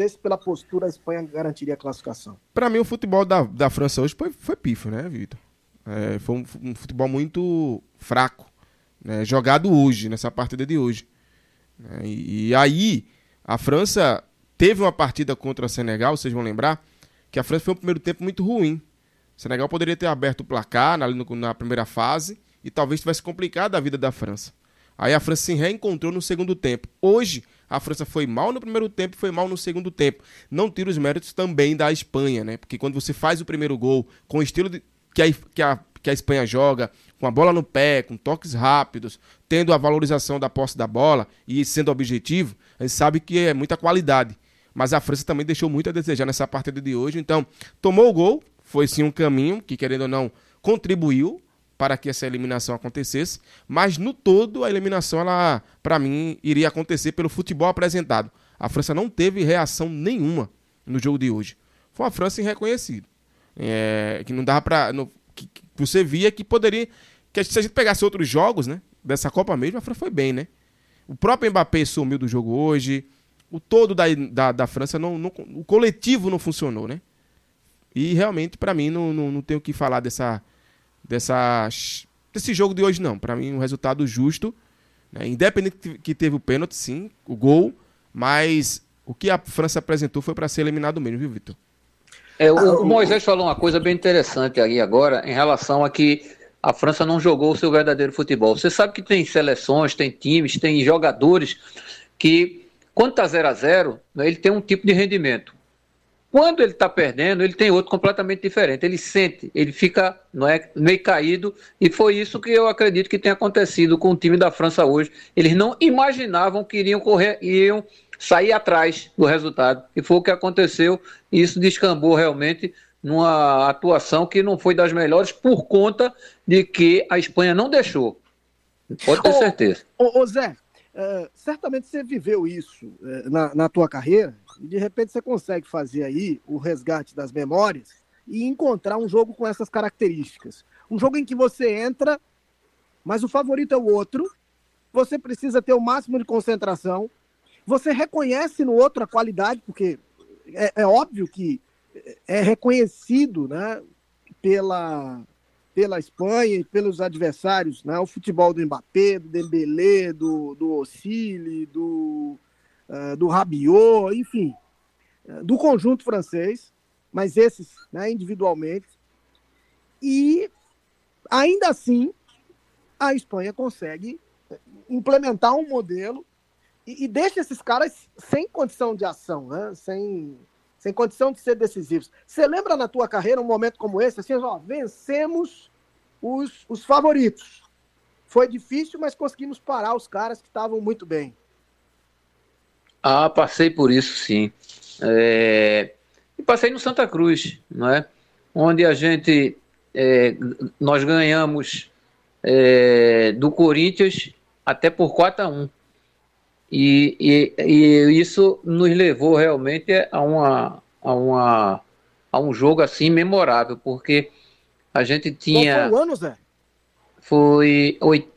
sei se pela postura a Espanha garantiria a classificação. Para mim, o futebol da França hoje foi pífio, né, Vitor? Foi um futebol muito fraco, né, jogado hoje, nessa partida de hoje. E aí, a França teve uma partida contra o Senegal, vocês vão lembrar, que a França foi um primeiro tempo muito ruim. O Senegal poderia ter aberto o placar na primeira fase e talvez tivesse complicado a vida da França. Aí a França se reencontrou no segundo tempo. Hoje, a França foi mal no primeiro tempo e foi mal no segundo tempo. Não tira os méritos também da Espanha, né? Porque quando você faz o primeiro gol com o estilo que a Espanha joga, com a bola no pé, com toques rápidos, tendo a valorização da posse da bola e sendo objetivo, a gente sabe que é muita qualidade. Mas a França também deixou muito a desejar nessa partida de hoje. Então, tomou o gol, foi sim um caminho que, querendo ou não, contribuiu para que essa eliminação acontecesse, mas no todo a eliminação, ela, para mim, iria acontecer pelo futebol apresentado. A França não teve reação nenhuma no jogo de hoje. Foi uma França irreconhecida. Que não dava para... Que você via que poderia... Que se a gente pegasse outros jogos, né, dessa Copa mesmo, a França foi bem, né? O próprio Mbappé sumiu do jogo hoje. O todo da França, o coletivo não funcionou, né? E realmente, para mim, não tenho o que falar desse jogo de hoje, não. Para mim, um resultado justo, né? Independente que teve o pênalti, sim, o gol, mas o que a França apresentou foi para ser eliminado mesmo, viu, Vitor? O Moisés falou uma coisa bem interessante aí agora, em relação a que a França não jogou o seu verdadeiro futebol. Você sabe que tem seleções, tem times, tem jogadores que, quando está 0-0, né, ele tem um tipo de rendimento. Quando ele está perdendo, ele tem outro completamente diferente. Ele sente, ele fica meio caído, e foi isso que eu acredito que tem acontecido com o time da França hoje. Eles não imaginavam que iriam sair atrás do resultado. E foi o que aconteceu, e isso descambou realmente numa atuação que não foi das melhores por conta de que a Espanha não deixou. Pode ter certeza. Zé, certamente você viveu isso na tua carreira, e de repente você consegue fazer aí o resgate das memórias e encontrar um jogo com essas características. Um jogo em que você entra, mas o favorito é o outro, você precisa ter o máximo de concentração, você reconhece no outro a qualidade, porque é óbvio que é reconhecido, né, pela Espanha e pelos adversários, né, o futebol do Mbappé, do Dembélé, do Ossili, do Rabiot, enfim, do conjunto francês, mas esses, né, individualmente. E, ainda assim, a Espanha consegue implementar um modelo e deixa esses caras sem condição de ação, né, sem condição de ser decisivos. Você lembra na tua carreira um momento como esse, assim, vencemos os favoritos. Foi difícil, mas conseguimos parar os caras que estavam muito bem. Passei por isso, sim. E passei no Santa Cruz, não é? Onde nós ganhamos do Corinthians até por 4-1. E isso nos levou realmente a um jogo assim memorável, porque a gente tinha... Qual foi o ano, Zé? Foi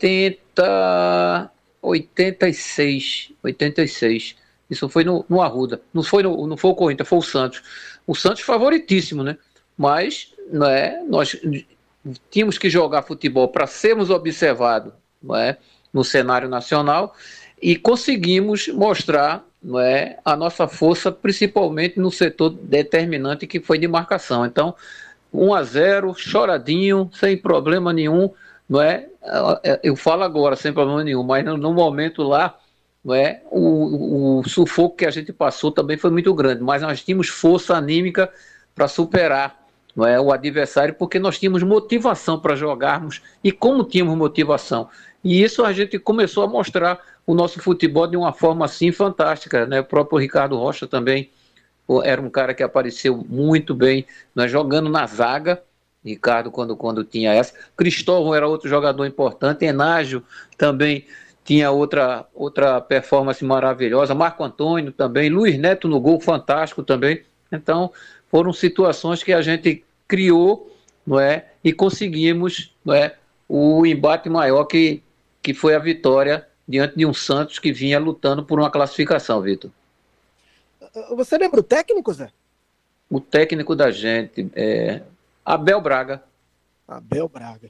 86. Isso foi no Arruda. Não foi o Corinthians, foi o Santos. O Santos favoritíssimo, né? Mas nós tínhamos que jogar futebol para sermos observados, no cenário nacional, e conseguimos mostrar a nossa força, principalmente no setor determinante que foi de marcação. Então, 1-0, choradinho, sem problema nenhum, eu falo agora sem problema nenhum, mas no momento lá, o sufoco que a gente passou também foi muito grande, mas nós tínhamos força anímica para superar o adversário, porque nós tínhamos motivação para jogarmos. E como tínhamos motivação? E isso a gente começou a mostrar o nosso futebol de uma forma assim fantástica, né? O próprio Ricardo Rocha também era um cara que apareceu muito bem, jogando na zaga. Ricardo, quando tinha essa. Cristóvão era outro jogador importante. Enágio também tinha outra performance maravilhosa. Marco Antônio também. Luiz Neto no gol, fantástico também. Então, foram situações que a gente criou, e conseguimos, o embate maior que foi a vitória diante de um Santos que vinha lutando por uma classificação, Vitor. Você lembra o técnico, Zé? O técnico da gente é Abel Braga. Abel Braga.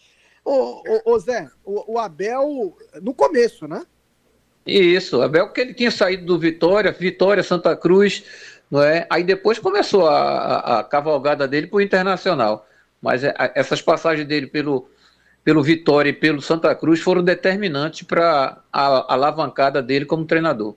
Ô Zé, o Abel, no começo, né? Isso, Abel, porque ele tinha saído do Vitória, Santa Cruz, não é? Aí depois começou a cavalgada dele para o Internacional. Mas essas passagens dele pelo Vitória e pelo Santa Cruz foram determinantes para a alavancada dele como treinador.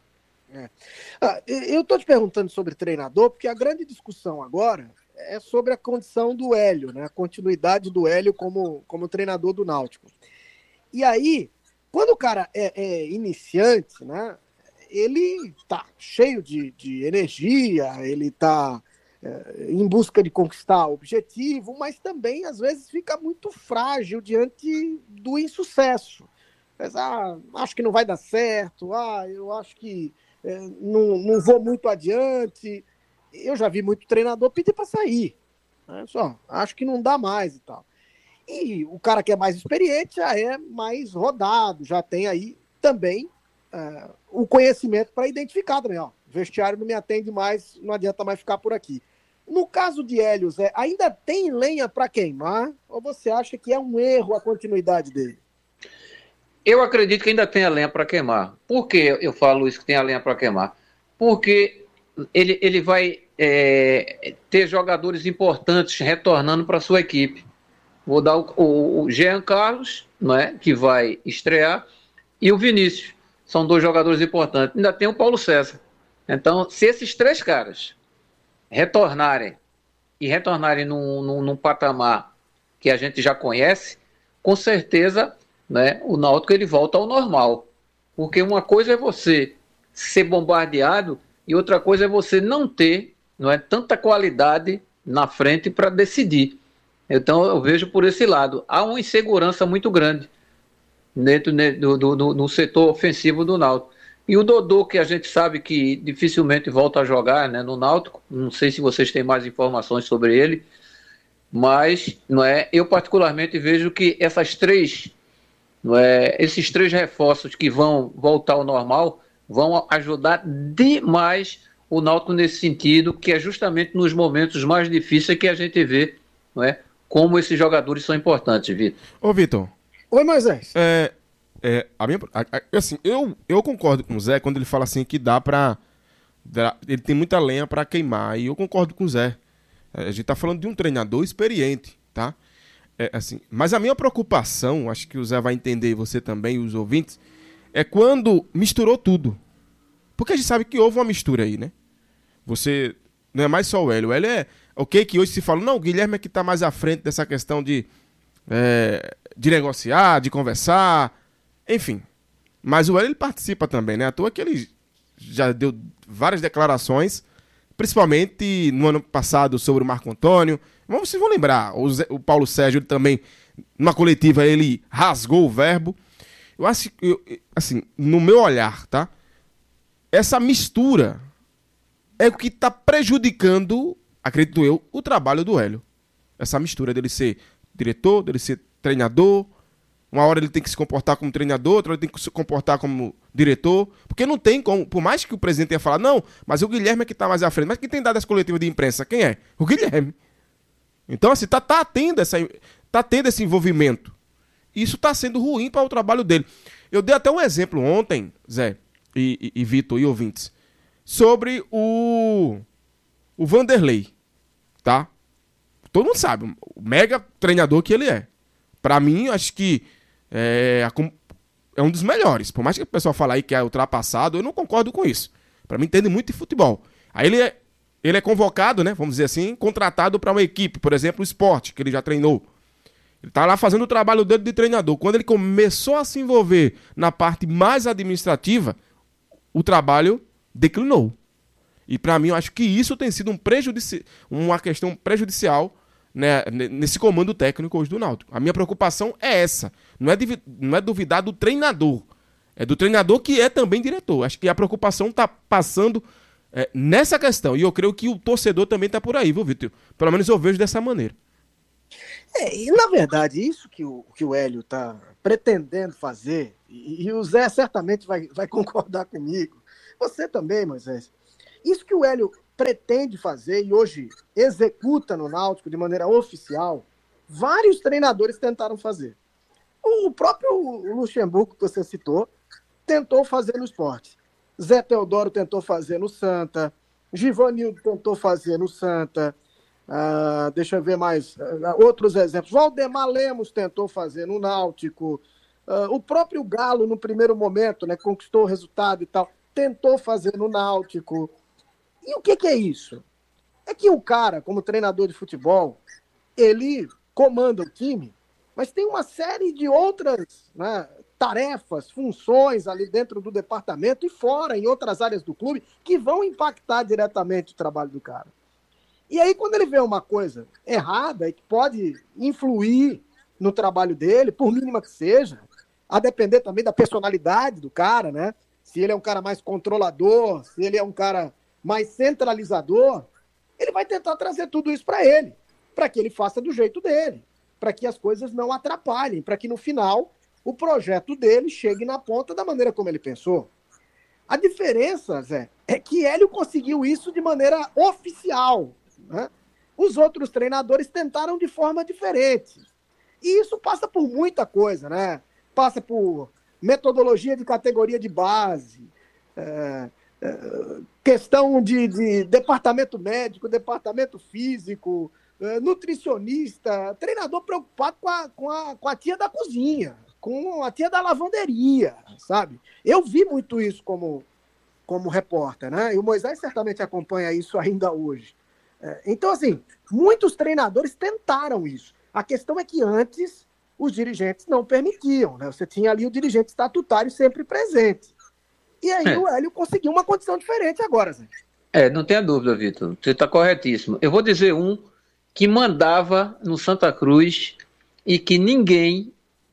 Eu estou te perguntando sobre treinador, porque a grande discussão agora é sobre a condição do Hélio, né? A continuidade do Hélio como treinador do Náutico. E aí, quando o cara é iniciante, né? Ele tá cheio de energia, ele tá em busca de conquistar o objetivo, mas também, às vezes, fica muito frágil diante do insucesso. Mas, acho que não vai dar certo, eu acho que não vou muito adiante. Eu já vi muito treinador pedir para sair. Né? Só, acho que não dá mais e tal. E o cara que é mais experiente já é mais rodado, já tem aí também o conhecimento para identificar também. Ó, o vestiário não me atende mais, não adianta mais ficar por aqui. No caso de Hélio, Zé, ainda tem lenha para queimar? Ou você acha que é um erro a continuidade dele? Eu acredito que ainda tem a lenha para queimar. Por que eu falo isso, que tem a lenha para queimar? Porque ele vai ter jogadores importantes retornando para a sua equipe. Vou dar o Jean Carlos, não é, que vai estrear, e o Vinícius. São dois jogadores importantes. Ainda tem o Paulo César. Então, se esses três caras retornarem num patamar que a gente já conhece, com certeza, né, o Náutico ele volta ao normal. Porque uma coisa é você ser bombardeado e outra coisa é você não ter, não é, tanta qualidade na frente para decidir. Então eu vejo por esse lado. Há uma insegurança muito grande dentro do setor ofensivo do Náutico. E o Dodô, que a gente sabe que dificilmente volta a jogar, né, no Náutico, não sei se vocês têm mais informações sobre ele, mas não é, eu particularmente vejo que esses três reforços que vão voltar ao normal vão ajudar demais o Náutico nesse sentido, que é justamente nos momentos mais difíceis que a gente vê, não é, como esses jogadores são importantes, Vitor. Ô, Vitor. Oi, Moisés. Assim, eu concordo com o Zé quando ele fala assim que dá pra... Ele tem muita lenha pra queimar, e eu concordo com o Zé. A gente tá falando de um treinador experiente, tá? Assim, mas a minha preocupação, acho que o Zé vai entender, e você também, e os ouvintes, é quando misturou tudo. Porque a gente sabe que houve uma mistura aí, né? Você não é mais só o Hélio. O Hélio é ok que hoje se fala, não, o Guilherme é que tá mais à frente dessa questão de negociar, de conversar, enfim. Mas o Hélio ele participa também, né? À toa que ele já deu várias declarações, principalmente no ano passado sobre o Marco Antônio. Vocês vão lembrar, o Paulo Sérgio ele também, numa coletiva, ele rasgou o verbo. Eu acho que, assim, no meu olhar, tá? Essa mistura é o que está prejudicando, acredito eu, o trabalho do Hélio. Essa mistura dele ser diretor, dele ser treinador. Uma hora ele tem que se comportar como treinador, outra hora ele tem que se comportar como diretor. Porque não tem como, por mais que o presidente tenha falado, não, mas o Guilherme é que está mais à frente. Mas quem tem dado essa coletiva de imprensa, quem é? O Guilherme. Então, assim, tá tendo esse envolvimento. Isso tá sendo ruim para o trabalho dele. Eu dei até um exemplo ontem, Zé, e Vitor e ouvintes, sobre o Vanderlei, tá? Todo mundo sabe, o mega treinador que ele é. Pra mim, acho que é um dos melhores. Por mais que o pessoal fale aí que é ultrapassado, eu não concordo com isso. Pra mim, entende muito de futebol. Aí ele é convocado, né, vamos dizer assim, contratado para uma equipe, por exemplo, o Sport, que ele já treinou. Ele tá lá fazendo o trabalho dele de treinador. Quando ele começou a se envolver na parte mais administrativa, o trabalho declinou. E para mim, eu acho que isso tem sido uma questão prejudicial, né, nesse comando técnico hoje do Náutico. A minha preocupação é essa. Não é duvidar do treinador. É do treinador que é também diretor. Acho que a preocupação tá passando nessa questão. E eu creio que o torcedor também tá por aí, viu, Vitor? Pelo menos eu vejo dessa maneira. E na verdade, isso que o Hélio está pretendendo fazer, e o Zé certamente vai concordar comigo, você também, Moisés, Isso que o Hélio pretende fazer e hoje executa no Náutico de maneira oficial, vários treinadores tentaram fazer. O próprio Luxemburgo, que você citou, tentou fazer no Sport. Zé Teodoro tentou fazer no Santa. Givanildo tentou fazer no Santa. Deixa eu ver mais. Outros exemplos. Valdemar Lemos tentou fazer no Náutico. O próprio Galo, no primeiro momento, né, conquistou o resultado e tal, tentou fazer no Náutico. E o que é isso? É que o cara, como treinador de futebol, ele comanda o time, mas tem uma série de outras, né, tarefas, funções ali dentro do departamento e fora, em outras áreas do clube, que vão impactar diretamente o trabalho do cara. E aí, quando ele vê uma coisa errada e que pode influir no trabalho dele, por mínima que seja, a depender também da personalidade do cara, né? Se ele é um cara mais controlador, se ele é um cara mais centralizador, ele vai tentar trazer tudo isso para ele, para que ele faça do jeito dele, para que as coisas não atrapalhem, para que no final o projeto dele chegue na ponta da maneira como ele pensou. A diferença, Zé, é que Hélio conseguiu isso de maneira oficial, né? Os outros treinadores tentaram de forma diferente. E isso passa por muita coisa, né? Passa por metodologia de categoria de base, questão de departamento médico, departamento físico, nutricionista, treinador preocupado com a tia da cozinha, com a tia da lavanderia, sabe? Eu vi muito isso como repórter, né? E o Moisés certamente acompanha isso ainda hoje. Então, assim, muitos treinadores tentaram isso. A questão é que antes os dirigentes não permitiam, né? Você tinha ali o dirigente estatutário sempre presente. E aí o Hélio conseguiu uma condição diferente agora, Zé. Não tenha dúvida, Vitor. Você está corretíssimo. Eu vou dizer um que mandava no Santa Cruz e que ninguém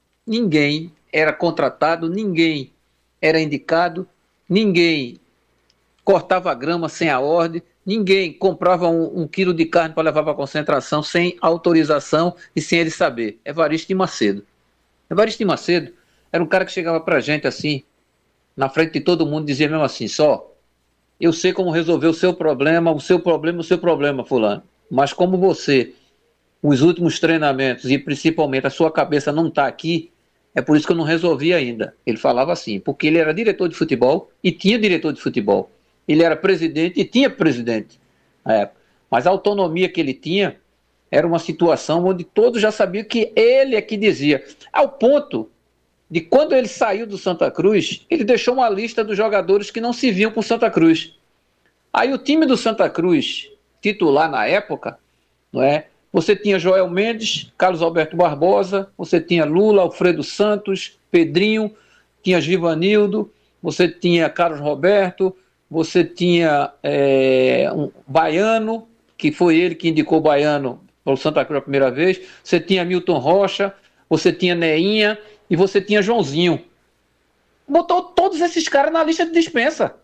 era contratado, ninguém era indicado, ninguém cortava a grama sem a ordem, ninguém comprava um quilo de carne para levar para a concentração sem autorização e sem ele saber. Evaristo de Macedo. Evaristo de Macedo era um cara que chegava para a gente assim, na frente de todo mundo, dizia mesmo assim, eu sei como resolver o seu problema, fulano, mas como você, os últimos treinamentos e principalmente a sua cabeça não está aqui, é por isso que eu não resolvi ainda. Ele falava assim, porque ele era diretor de futebol e tinha diretor de futebol. Ele era presidente e tinha presidente na época. Mas a autonomia que ele tinha era uma situação onde todos já sabiam que ele é que dizia. Ao ponto de quando ele saiu do Santa Cruz, ele deixou uma lista dos jogadores que não se viam com o Santa Cruz. Aí o time do Santa Cruz, titular na época, não é? Você tinha Joel Mendes, Carlos Alberto Barbosa, você tinha Lula, Alfredo Santos, Pedrinho, tinha Givanildo, você tinha Carlos Roberto, você tinha um Baiano, que foi ele que indicou o Baiano para o Santa Cruz a primeira vez, você tinha Milton Rocha, você tinha Neinha e você tinha Joãozinho. Botou todos esses caras na lista de dispensa.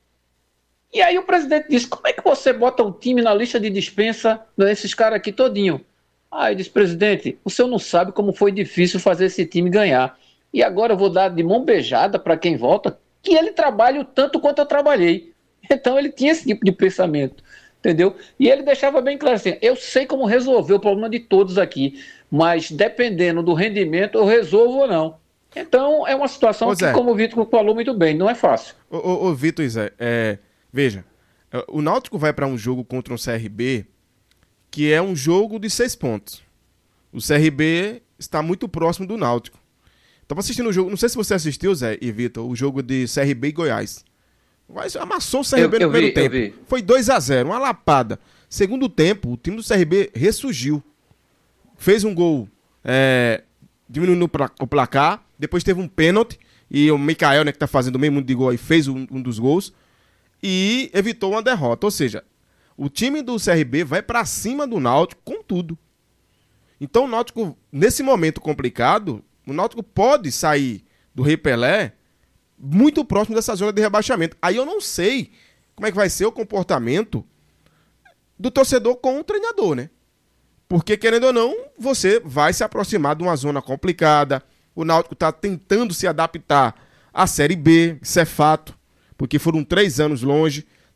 E aí o presidente disse, como é que você bota um time na lista de dispensa desses caras aqui todinho? Aí disse, presidente, o senhor não sabe como foi difícil fazer esse time ganhar. E agora eu vou dar de mão beijada para quem volta, que ele trabalhe o tanto quanto eu trabalhei. Então ele tinha esse tipo de pensamento, entendeu? E ele deixava bem claro assim, eu sei como resolver o problema de todos aqui, mas dependendo do rendimento eu resolvo ou não. Então é uma situação que, como o Vitor falou muito bem, não é fácil. Ô Vitor e Zé, veja, o Náutico vai para um jogo contra um CRB que é um jogo de 6 pontos. O CRB está muito próximo do Náutico. Estava assistindo o jogo, não sei se você assistiu, Zé e Vitor, o jogo de CRB e Goiás. Mas amassou o CRB no primeiro tempo. Foi 2-0, uma lapada. Segundo tempo, o time do CRB ressurgiu. Fez um gol, diminuindo o placar. Depois teve um pênalti. E o Mikael, né, que está fazendo o meio mundo de gol aí, fez um dos gols. E evitou uma derrota. Ou seja, o time do CRB vai para cima do Náutico com tudo. Então o Náutico, nesse momento complicado, o Náutico pode sair do Rei Pelé muito próximo dessa zona de rebaixamento. Aí eu não sei como é que vai ser o comportamento do torcedor com o treinador, né? Porque, querendo ou não, você vai se aproximar de uma zona complicada. O Náutico está tentando se adaptar à Série B, isso é fato, porque foram 3 anos longe,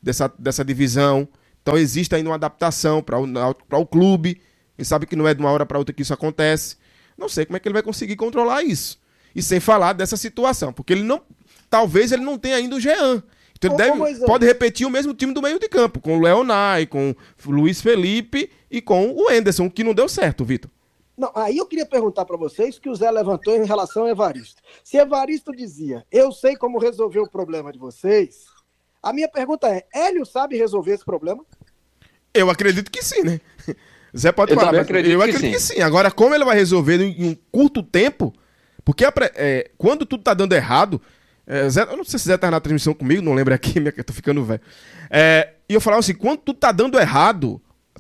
dessa divisão. Então existe ainda uma adaptação para o clube. Ele sabe que não é de uma hora para outra que isso acontece. Não sei como é que ele vai conseguir controlar isso. E sem falar dessa situação, porque talvez ele não tenha ainda o Jean. Então ele pode repetir o mesmo time do meio de campo, com o Leonay, com o Luiz Felipe e com o Henderson, que não deu certo, Vitor. Não, aí eu queria perguntar para vocês que o Zé levantou em relação a Evaristo. Se Evaristo dizia, eu sei como resolver o problema de vocês, a minha pergunta é, Hélio sabe resolver esse problema? Eu acredito que sim, né? Zé pode falar, mas eu acredito que sim. Agora, como ele vai resolver em um curto tempo, porque quando tudo tá dando errado, Zé, eu não sei se Zé tá na transmissão comigo, não lembro aqui, eu tô ficando velho. E eu falava assim, quando tudo tá dando errado,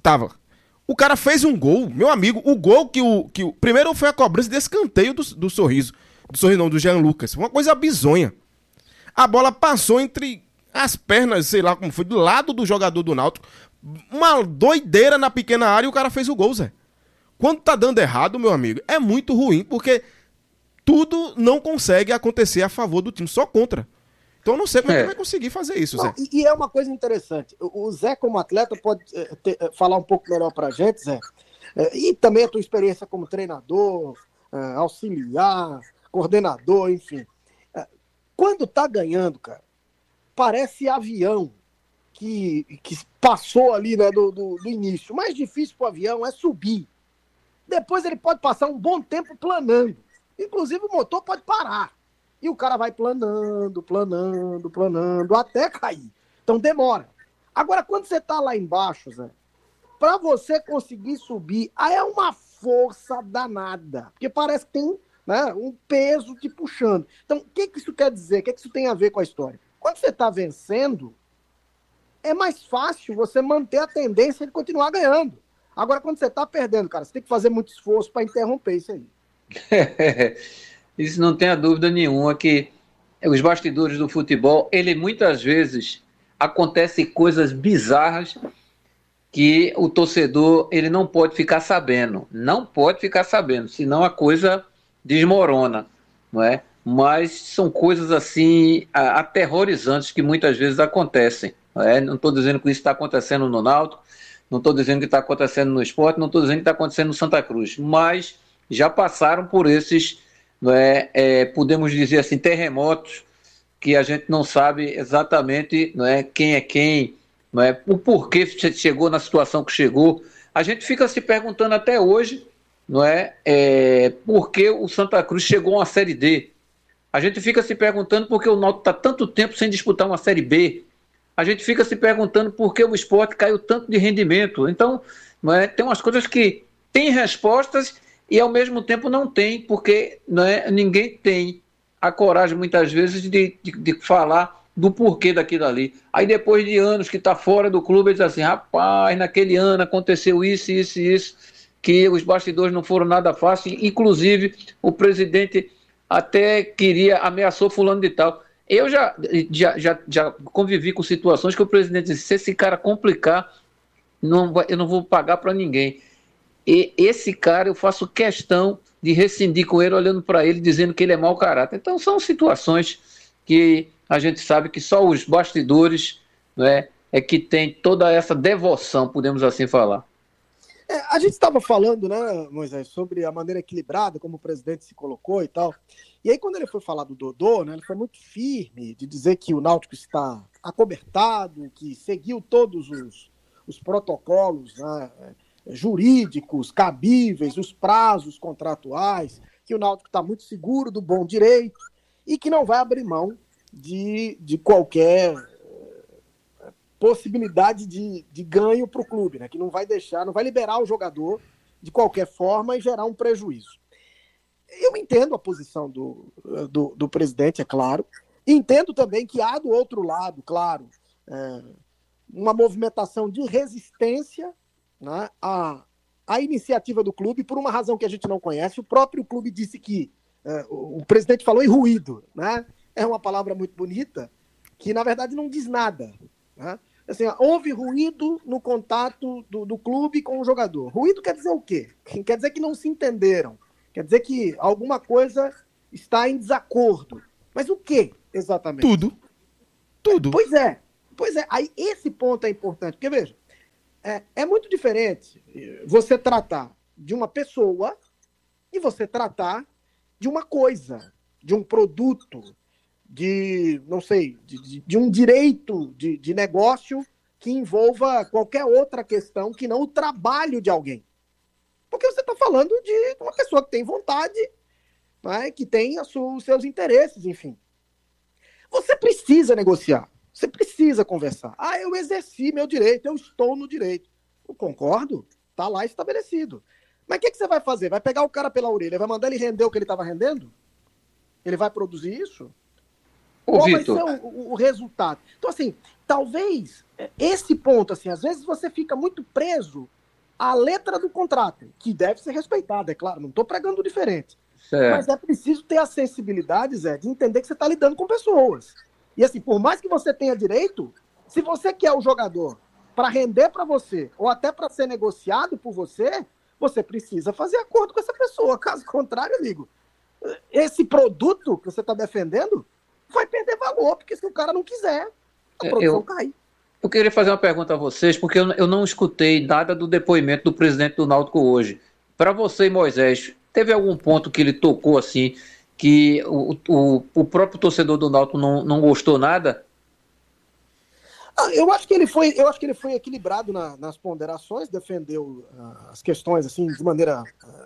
o cara fez um gol, meu amigo, o gol primeiro foi a cobrança desse escanteio do Sorriso. Do Sorriso não, do Jean Lucas. Uma coisa bizonha. A bola passou entre as pernas, sei lá como foi, do lado do jogador do Náutico. Uma doideira na pequena área e o cara fez o gol, Zé. Quando tá dando errado, meu amigo, é muito ruim, porque tudo não consegue acontecer a favor do time, só contra. Então eu não sei como é que ele vai conseguir fazer isso, Zé. E é uma coisa interessante. O Zé, como atleta, pode falar um pouco melhor pra gente, Zé. E também a tua experiência como treinador, auxiliar, coordenador, enfim. Quando tá ganhando, cara, parece avião que passou ali, né, do início. O mais difícil pro avião é subir. Depois ele pode passar um bom tempo planando. Inclusive o motor pode parar. E o cara vai planando, até cair. Então demora. Agora, quando você tá lá embaixo, Zé, pra você conseguir subir, aí é uma força danada. Porque parece que tem, né, um peso te puxando. Então, o que isso quer dizer? O que isso tem a ver com a história? Quando você tá vencendo, é mais fácil você manter a tendência de continuar ganhando. Agora, quando você tá perdendo, cara, você tem que fazer muito esforço para interromper isso aí. Isso não tem a dúvida nenhuma que os bastidores do futebol, ele muitas vezes acontecem coisas bizarras que o torcedor ele não pode ficar sabendo, senão a coisa desmorona, não é? Mas são coisas assim aterrorizantes que muitas vezes acontecem, não é? Não estou dizendo que isso está acontecendo no Náutico, não estou dizendo que está acontecendo no Sport, não estou dizendo que está acontecendo no Santa Cruz, mas já passaram por esses, não é, podemos dizer assim, terremotos, que a gente não sabe exatamente, não é, quem é quem, não é, o porquê chegou na situação que chegou. A gente fica se perguntando até hoje, não é, por que o Santa Cruz chegou a uma Série D. A gente fica se perguntando por que o Náutico está tanto tempo sem disputar uma Série B. A gente fica se perguntando por que o Sport caiu tanto de rendimento. Então, não é, tem umas coisas que têm respostas e ao mesmo tempo não tem, porque não é, ninguém tem a coragem muitas vezes de falar do porquê daquilo ali. Aí depois de anos que está fora do clube, ele diz assim, rapaz, naquele ano aconteceu isso, que os bastidores não foram nada fácil, inclusive o presidente até ameaçou fulano de tal. Eu já convivi com situações que o presidente disse, se esse cara complicar, eu não vou pagar para ninguém. E esse cara, eu faço questão de rescindir com ele, olhando para ele, dizendo que ele é mau caráter. Então, são situações que a gente sabe que só os bastidores, né, é que tem toda essa devoção, podemos assim falar. A gente estava falando, né, Moisés, sobre a maneira equilibrada como o presidente se colocou e tal. E aí, quando ele foi falar do Dodô, né, ele foi muito firme de dizer que o Náutico está acobertado, que seguiu todos os protocolos, né, jurídicos, cabíveis, os prazos contratuais, que o Náutico está muito seguro do bom direito e que não vai abrir mão de qualquer possibilidade de ganho para o clube, né? Que não vai liberar o jogador de qualquer forma e gerar um prejuízo. Eu entendo a posição do presidente, é claro, e entendo também que há do outro lado, claro, uma movimentação de resistência, né, a iniciativa do clube, por uma razão que a gente não conhece. O próprio clube disse que o presidente falou em ruído, né? É uma palavra muito bonita, que na verdade não diz nada, né? Assim, houve ruído no contato do clube com o jogador. Ruído quer dizer o quê? Quer dizer que não se entenderam, quer dizer que alguma coisa está em desacordo. Mas o quê, exatamente? Tudo. Pois é. Pois é, aí esse ponto é importante, porque veja, é muito diferente você tratar de uma pessoa e você tratar de uma coisa, de um produto, não sei, de um direito de negócio que envolva qualquer outra questão que não o trabalho de alguém. Porque você está falando de uma pessoa que tem vontade, né, que tem os seus interesses, enfim. Você precisa negociar, você precisa conversar. Eu exerci meu direito, eu estou no direito. Eu concordo, está lá estabelecido. Mas o que você vai fazer? Vai pegar o cara pela orelha, vai mandar ele render o que ele estava rendendo? Ele vai produzir isso? Qual vai ser o resultado? Então, assim, talvez esse ponto, assim, às vezes você fica muito preso à letra do contrato, que deve ser respeitada, é claro, não estou pregando diferente. Certo. Mas é preciso ter a sensibilidade, Zé, de entender que você está lidando com pessoas. E assim, por mais que você tenha direito, se você quer o jogador para render para você, ou até para ser negociado por você, você precisa fazer acordo com essa pessoa. Caso contrário, amigo, esse produto que você está defendendo vai perder valor, porque se o cara não quiser, a produção cai. Eu queria fazer uma pergunta a vocês, porque eu não escutei nada do depoimento do presidente do Náutico hoje. Para você e Moisés, teve algum ponto que ele tocou assim, que o próprio torcedor do Náutico não gostou nada? Eu acho que ele foi equilibrado nas ponderações, defendeu as questões assim de maneira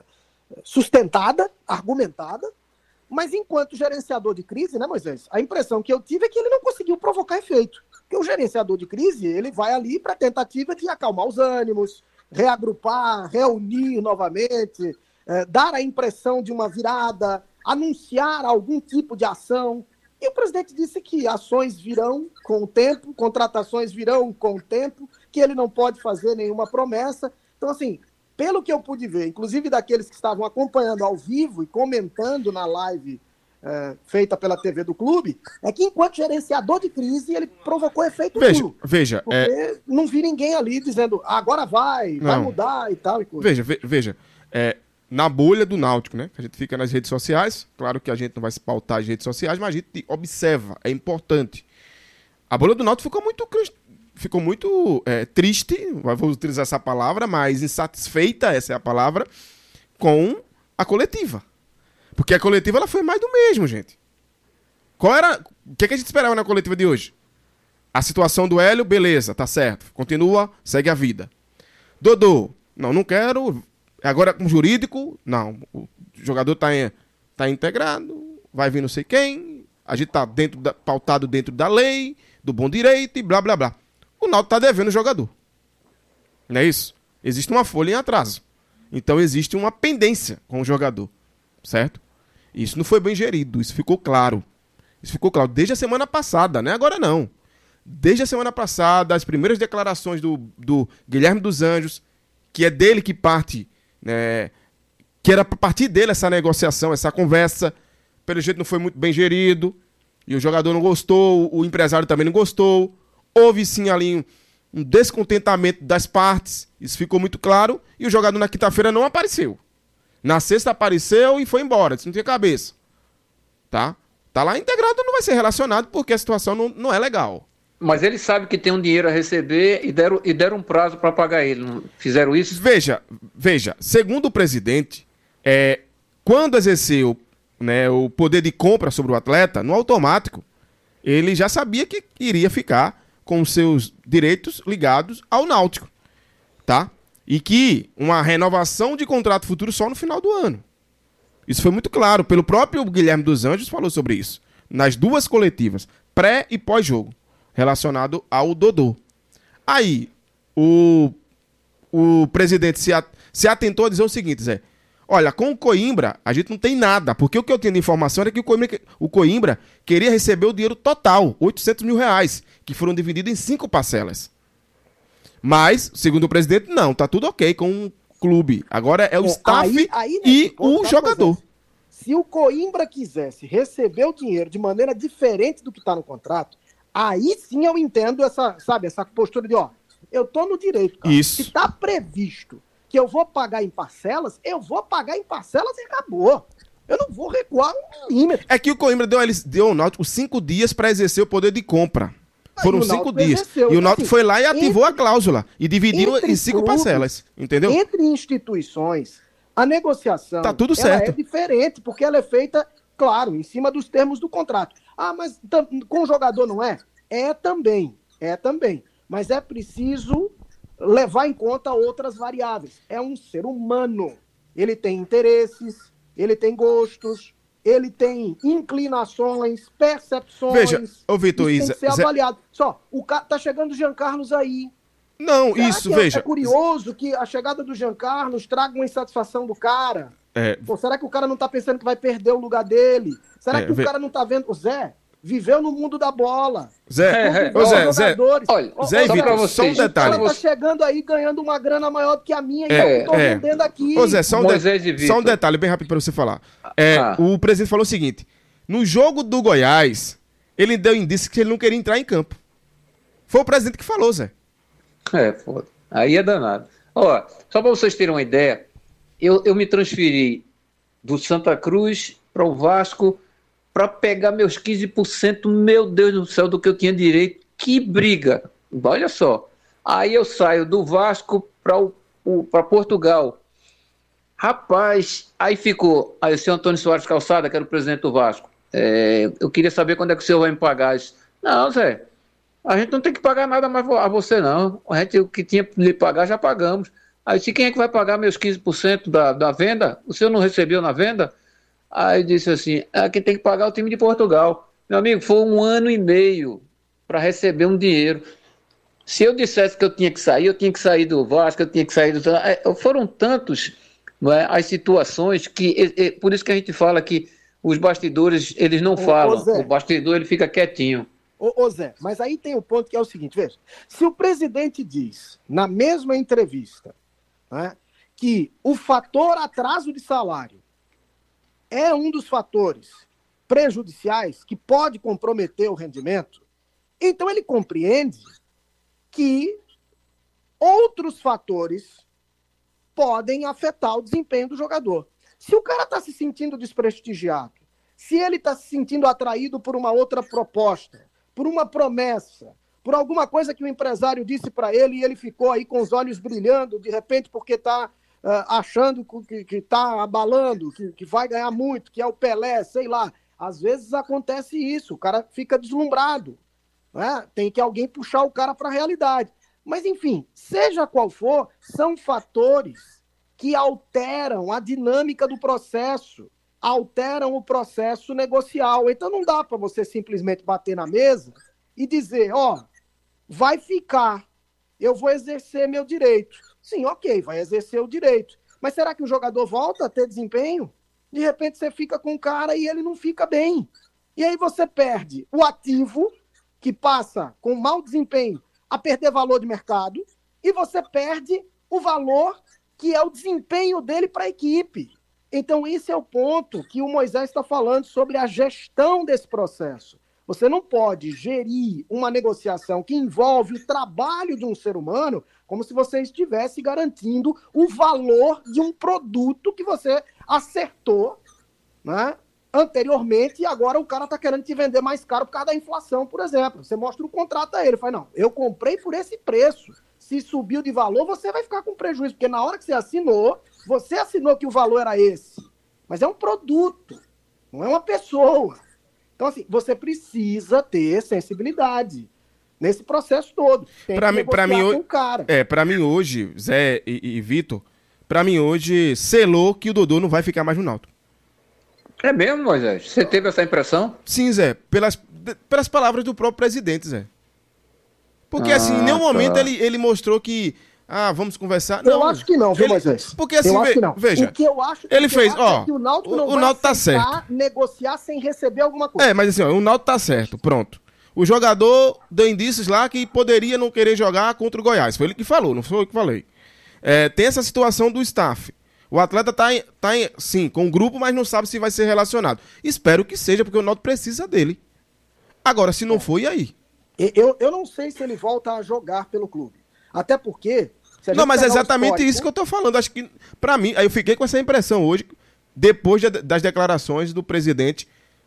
sustentada, argumentada, mas enquanto gerenciador de crise, né, Moisés, a impressão que eu tive é que ele não conseguiu provocar efeito. Porque o gerenciador de crise, ele vai ali para a tentativa de acalmar os ânimos, reagrupar, reunir novamente, dar a impressão de uma virada, anunciar algum tipo de ação. E o presidente disse que ações virão com o tempo, contratações virão com o tempo, que ele não pode fazer nenhuma promessa. Então, assim, pelo que eu pude ver, inclusive daqueles que estavam acompanhando ao vivo e comentando na live feita pela TV do clube, é que enquanto gerenciador de crise, ele provocou efeito nulo. Veja. Porque não vi ninguém ali dizendo, agora vai mudar e tal. E coisa. Veja. Na bolha do Náutico, né? A gente fica nas redes sociais, claro que a gente não vai se pautar as redes sociais, mas a gente observa, é importante. A bolha do Náutico ficou muito triste, vou utilizar essa palavra, mas insatisfeita, essa é a palavra, com a coletiva. Porque a coletiva ela foi mais do mesmo, gente. O que a gente esperava na coletiva de hoje? A situação do Hélio, beleza, tá certo. Continua, segue a vida. Dodô, não quero. Agora com o jurídico, não. O jogador tá integrado, vai vir não sei quem. A gente tá pautado dentro da lei, do bom direito e blá, blá, blá. O Náutico tá devendo o jogador. Não é isso? Existe uma folha em atraso. Então existe uma pendência com o jogador. Certo? Isso não foi bem gerido, isso ficou claro. Isso ficou claro desde a semana passada, não é agora não. Desde a semana passada, as primeiras declarações do Guilherme dos Anjos, que é dele que parte, né, que era para partir dele essa negociação, essa conversa, pelo jeito não foi muito bem gerido, e o jogador não gostou, o empresário também não gostou, houve sim ali um descontentamento das partes, isso ficou muito claro, e o jogador na quinta-feira não apareceu. Na sexta apareceu e foi embora, isso não tinha cabeça. Tá lá integrado, não vai ser relacionado porque a situação não é legal. Mas ele sabe que tem um dinheiro a receber e deram um prazo para pagar ele. Não fizeram isso? Veja, segundo o presidente, quando exerceu, né, o poder de compra sobre o atleta, no automático, ele já sabia que iria ficar com seus direitos ligados ao Náutico. Tá? E que uma renovação de contrato futuro só no final do ano. Isso foi muito claro. Pelo próprio Guilherme dos Anjos falou sobre isso. Nas duas coletivas, pré e pós-jogo, relacionado ao Dodô. Aí, o presidente se atentou a dizer o seguinte, Zé. Olha, com o Coimbra, a gente não tem nada. Porque o que eu tenho de informação era que o Coimbra queria receber o dinheiro total, R$800 mil, que foram divididos em 5 parcelas. Mas, segundo o presidente, não, tá tudo ok com o clube. Agora é o staff e o jogador. Se o Coimbra quisesse receber o dinheiro de maneira diferente do que está no contrato, aí sim eu entendo essa postura de, eu tô no direito, cara. Isso. Se tá previsto que eu vou pagar em parcelas, eu vou pagar em parcelas e acabou. Eu não vou recuar um milímetro. É que o Coimbra deu ao Náutico 5 dias para exercer o poder de compra. Foram 5 dias. Exerceu. E o Náutico assim, foi lá e ativou a cláusula. E dividiu em 5 parcelas. Entendeu? Entre instituições, a negociação Tá tudo ela certo. é diferente, porque ela é feita, claro, em cima dos termos do contrato. Ah, mas com o jogador não é? É também. Mas é preciso levar em conta outras variáveis. É um ser humano. Ele tem interesses, ele tem gostos, ele tem inclinações, percepções. Veja, ô Vitor Isso Isa. tem que ser avaliado. Só, tá chegando o Jean Carlos aí. Não, Será isso, que veja. É curioso que a chegada do Jean Carlos traga uma insatisfação do cara. Pô, será que o cara não tá pensando que vai perder o lugar dele? Será que o cara não tá vendo? O Zé viveu no mundo da bola. Zé, olha, Zé e Vitor, só um detalhe. O cara tá chegando aí ganhando uma grana maior do que a minha e eu tô vendendo aqui. Ô Zé, só um detalhe bem rápido pra você falar. O presidente falou o seguinte: no jogo do Goiás, ele deu indício que ele não queria entrar em campo. Foi o presidente que falou, Zé. Pô, aí é danado. Ó, só pra vocês terem uma ideia, eu me transferi do Santa Cruz para o Vasco para pegar meus 15%, meu Deus do céu, do que eu tinha direito. Que briga! Olha só. Aí eu saio do Vasco para Portugal. Rapaz, aí ficou. Aí o senhor Antônio Soares Calçada, que era o presidente do Vasco. Eu queria saber quando é que o senhor vai me pagar isso. Não, Zé, a gente não tem que pagar nada mais a você, não. A gente, o que tinha que lhe pagar, já pagamos. Aí disse, quem é que vai pagar meus 15% da venda? O senhor não recebeu na venda? Aí disse assim, quem tem que pagar é o time de Portugal. Meu amigo, foi 1 ano e meio para receber um dinheiro. Se eu dissesse que eu tinha que sair do Vasco, eu tinha que sair do... Foram tantos, não é, as situações que... Por isso que a gente fala que os bastidores, eles não falam. Zé, o bastidor, ele fica quietinho. Ô Zé, mas aí tem um ponto que é o seguinte, veja. Se o presidente diz, na mesma entrevista, né, que o fator atraso de salário é um dos fatores prejudiciais que pode comprometer o rendimento, então ele compreende que outros fatores podem afetar o desempenho do jogador. Se o cara está se sentindo desprestigiado, se ele está se sentindo atraído por uma outra proposta, por uma promessa, por alguma coisa que o empresário disse para ele e ele ficou aí com os olhos brilhando, de repente porque está achando que está abalando, que vai ganhar muito, que é o Pelé, sei lá. Às vezes acontece isso, o cara fica deslumbrado, né? Tem que alguém puxar o cara para a realidade. Mas, enfim, seja qual for, são fatores que alteram a dinâmica do processo, alteram o processo negocial. Então não dá para você simplesmente bater na mesa e dizer, vai ficar, eu vou exercer meu direito. Sim, ok, vai exercer o direito. Mas será que o jogador volta a ter desempenho? De repente você fica com o cara e ele não fica bem. E aí você perde o ativo, que passa com mau desempenho a perder valor de mercado, e você perde o valor que é o desempenho dele para a equipe. Então esse é o ponto que o Moisés está falando sobre a gestão desse processo. Você não pode gerir uma negociação que envolve o trabalho de um ser humano como se você estivesse garantindo o valor de um produto que você acertou, né, anteriormente, e agora o cara está querendo te vender mais caro por causa da inflação, por exemplo. Você mostra o contrato a ele, fala, não, eu comprei por esse preço. Se subiu de valor, você vai ficar com prejuízo, porque na hora que você assinou que o valor era esse. Mas é um produto, não é uma pessoa. Então, assim, você precisa ter sensibilidade nesse processo todo. Para mim hoje, Zé e Vitor, para mim hoje, selou que o Dodô não vai ficar mais no Náutico. É mesmo, Moisés? Você teve essa impressão? Sim, Zé, pelas palavras do próprio presidente, Zé. Porque, assim, em nenhum momento ele mostrou que... vamos conversar. Não, eu acho que não, viu, Moisés? Porque assim, veja, o que eu acho, ele fez, é que o Náutico não vai tá certo. Negociar sem receber alguma coisa. Mas assim, o Náutico tá certo, pronto. O jogador deu indícios lá que poderia não querer jogar contra o Goiás. Foi ele que falou, não foi eu que falei. Tem essa situação do staff. O atleta tá sim, com o grupo, mas não sabe se vai ser relacionado. Espero que seja, porque o Náutico precisa dele. Agora, se não for, e aí? Eu não sei se ele volta a jogar pelo clube. Até porque... Não, mas é exatamente isso que eu tô falando. Acho que, pra mim, aí eu fiquei com essa impressão hoje, depois das declarações do presidente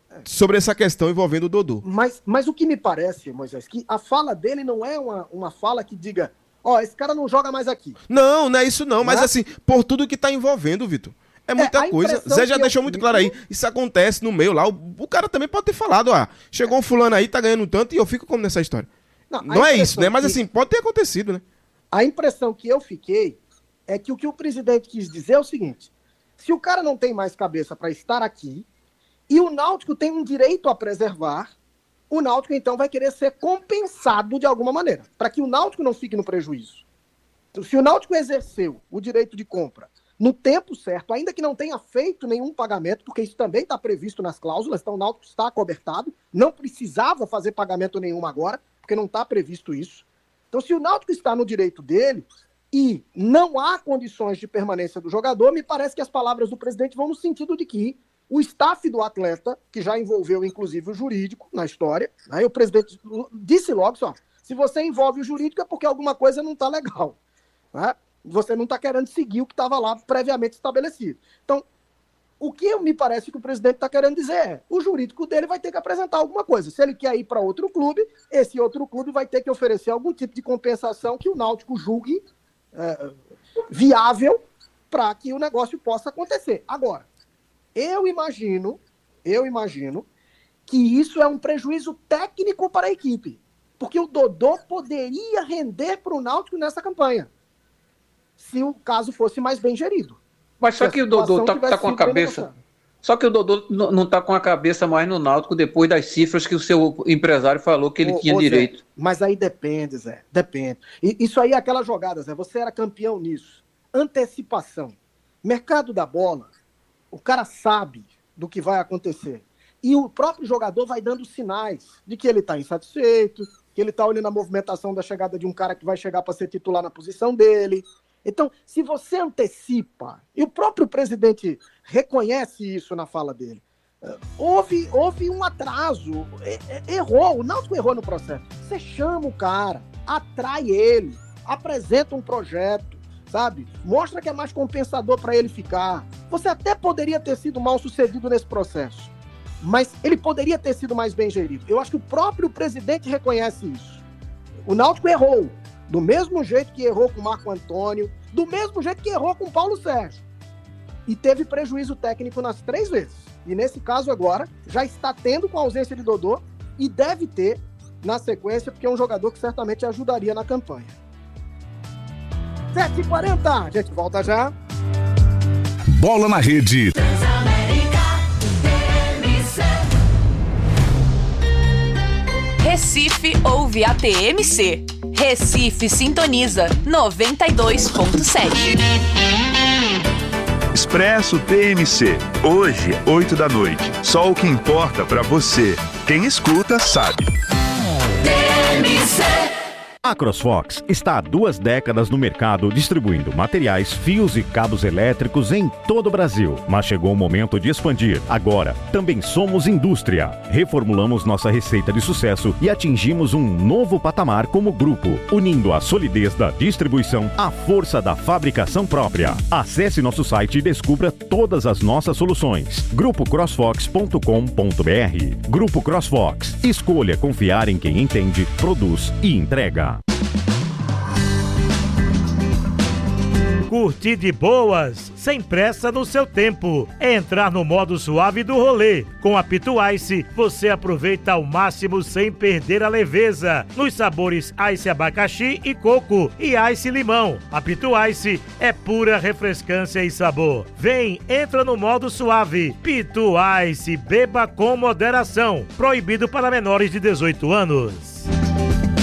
sobre essa questão envolvendo o Dodô. Mas o que me parece, Moisés, que a fala dele não é uma fala que diga, esse cara não joga mais aqui. Não é isso não, mas assim, por tudo que tá envolvendo, Vitor. É muita coisa. Zé já deixou muito claro aí. Isso acontece no meio lá. O cara também pode ter falado, chegou um fulano aí, tá ganhando tanto e eu fico como nessa história. Não é isso, né? Mas assim, pode ter acontecido, né? A impressão que eu fiquei é que o presidente quis dizer é o seguinte: se o cara não tem mais cabeça para estar aqui e o Náutico tem um direito a preservar, o Náutico então vai querer ser compensado de alguma maneira, para que o Náutico não fique no prejuízo. Então, se o Náutico exerceu o direito de compra no tempo certo, ainda que não tenha feito nenhum pagamento, porque isso também está previsto nas cláusulas, então o Náutico está acobertado, não precisava fazer pagamento nenhum agora, porque não está previsto isso. Então, se o Náutico está no direito dele e não há condições de permanência do jogador, me parece que as palavras do presidente vão no sentido de que o staff do atleta, que já envolveu inclusive o jurídico na história, aí o presidente disse logo, se você envolve o jurídico é porque alguma coisa não está legal, né? Você não está querendo seguir o que estava lá previamente estabelecido. Então, o que me parece que o presidente está querendo dizer é, o jurídico dele vai ter que apresentar alguma coisa. Se ele quer ir para outro clube, esse outro clube vai ter que oferecer algum tipo de compensação que o Náutico julgue viável para que o negócio possa acontecer. Agora, eu imagino que isso é um prejuízo técnico para a equipe, porque o Dodô poderia render para o Náutico nessa campanha, se o caso fosse mais bem gerido. Mas só que o Dodô tá com a cabeça. Só que o Dodô não tá com a cabeça mais no Náutico depois das cifras que o seu empresário falou que ele tinha direito. Zé, mas aí depende, Zé. Depende. E isso aí é aquela jogada, Zé. Você era campeão nisso. Antecipação. Mercado da bola, o cara sabe do que vai acontecer. E o próprio jogador vai dando sinais de que ele está insatisfeito, que ele está olhando a movimentação da chegada de um cara que vai chegar para ser titular na posição dele. Então, se você antecipa, e o próprio presidente reconhece isso na fala dele, houve um atraso, errou, o Náutico errou no processo. Você chama o cara, atrai ele, apresenta um projeto, sabe? Mostra que é mais compensador para ele ficar. Você até poderia ter sido mal sucedido nesse processo, mas ele poderia ter sido mais bem gerido. Eu acho que o próprio presidente reconhece isso. O Náutico errou. Do mesmo jeito que errou com o Marco Antônio, do mesmo jeito que errou com o Paulo Sérgio. E teve prejuízo técnico nas 3 vezes. E nesse caso agora, já está tendo com a ausência de Dodô e deve ter na sequência, porque é um jogador que certamente ajudaria na campanha. 7h40, a gente volta já. Bola na Rede. Recife ouve a TMC. Recife sintoniza 92.7. Expresso TMC. Hoje, 8 da noite. Só o que importa pra você. Quem escuta sabe. TMC. A CrossFox está há 2 décadas no mercado distribuindo materiais, fios e cabos elétricos em todo o Brasil. Mas chegou o momento de expandir. Agora, também somos indústria. Reformulamos nossa receita de sucesso e atingimos um novo patamar como grupo, unindo a solidez da distribuição à força da fabricação própria. Acesse nosso site e descubra todas as nossas soluções. grupocrossfox.com.br. Grupo CrossFox. Escolha confiar em quem entende, produz e entrega. Curtir de boas, sem pressa no seu tempo. É entrar no modo suave do rolê. Com a Pitu Ice, você aproveita ao máximo sem perder a leveza. Nos sabores Ice abacaxi e coco e Ice limão. A Pitu Ice é pura refrescância e sabor. Vem, entra no modo suave. Pitu Ice, beba com moderação. Proibido para menores de 18 anos.